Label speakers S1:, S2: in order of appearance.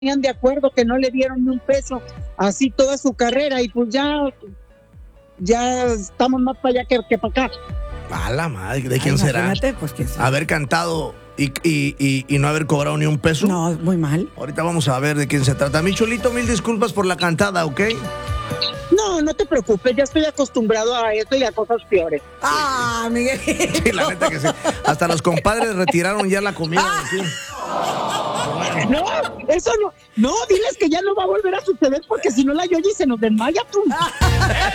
S1: de acuerdo que no le dieron ni un peso así toda su carrera y pues ya estamos más para allá que para acá.
S2: A la madre, ¿de quién será?
S3: Pues, ¿quién será?
S2: Haber cantado y no haber cobrado ni un peso.
S3: No, muy mal.
S2: Ahorita vamos a ver de quién se trata. Mi Cholito, mil disculpas por la cantada, ¿ok?
S1: No te preocupes, ya estoy acostumbrado a eso y a cosas peores.
S3: Ah, Miguel.
S2: Sí, la neta que sí. Hasta los compadres retiraron ya la comida. ¿Sí?
S1: No, eso no. No, diles que ya no va a volver a suceder porque si no la Yoyi se nos desmaya, tú.